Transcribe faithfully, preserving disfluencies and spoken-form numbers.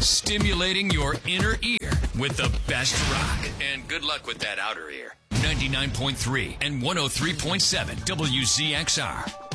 Stimulating your inner ear with the best rock. And good luck with that outer ear. ninety-nine point three and one oh three point seven W Z X R.